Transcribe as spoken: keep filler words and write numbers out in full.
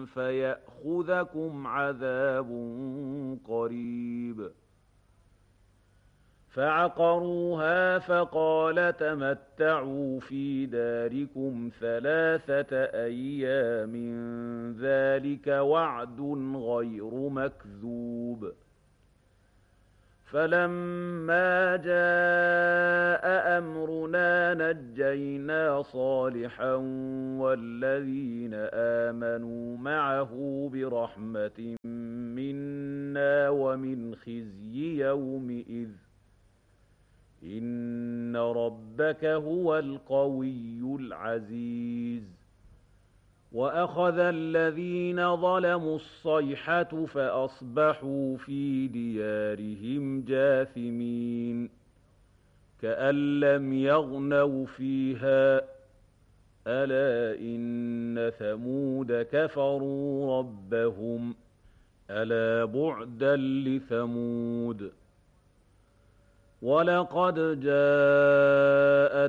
فيأخذكم عذاب قريب. فعقروها فقال تمتعوا في داركم ثلاثة أيام ذلك وعد غير مكذوب. فلما جاء أمرنا نجينا صالحا والذين آمنوا معه برحمة منا ومن خزي يومئذ إن ربك هو القوي العزيز. وأخذ الذين ظلموا الصيحة فأصبحوا في ديارهم جاثمين كأن لم يغنوا فيها ألا إن ثمود كفروا ربهم ألا بعدا لثمود. ولقد جاءت